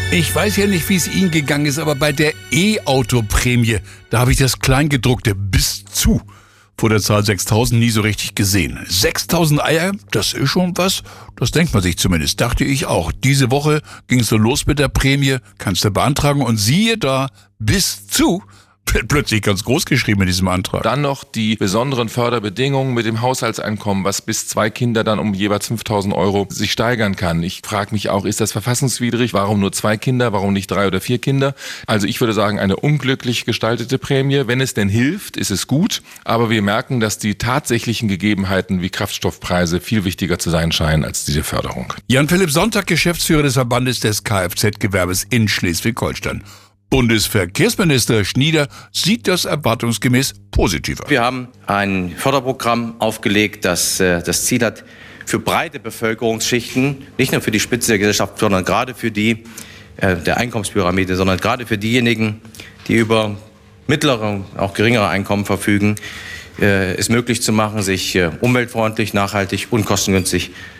Ich weiß ja nicht, wie es Ihnen gegangen ist, aber bei der E-Auto-Prämie, da habe ich das Kleingedruckte bis zu vor der Zahl 6.000 nie so richtig gesehen. 6.000 Eier, das ist schon was. Das denkt man sich zumindest, dachte ich auch. Diese Woche ging es so los mit der Prämie, kannst du beantragen und siehe da, bis zu wird plötzlich ganz groß geschrieben in diesem Antrag. Dann noch die besonderen Förderbedingungen mit dem Haushaltseinkommen, was bis 2 Kinder dann um jeweils 5.000 Euro sich steigern kann. Ich frage mich auch, ist das verfassungswidrig? Warum nur 2 Kinder? Warum nicht 3 oder 4 Kinder? Also ich würde sagen, eine unglücklich gestaltete Prämie. Wenn es denn hilft, ist es gut. Aber wir merken, dass die tatsächlichen Gegebenheiten wie Kraftstoffpreise viel wichtiger zu sein scheinen als diese Förderung. Jan-Philipp Sonntag, Geschäftsführer des Verbandes des Kfz-Gewerbes in Schleswig-Holstein. Bundesverkehrsminister Schnieder sieht das erwartungsgemäß positiver. Wir haben ein Förderprogramm aufgelegt, das das Ziel hat, für breite Bevölkerungsschichten, nicht nur für die Spitze der Gesellschaft, sondern gerade für die der Einkommenspyramide, sondern gerade für diejenigen, die über mittlere, auch geringere Einkommen verfügen, es möglich zu machen, sich umweltfreundlich, nachhaltig und kostengünstig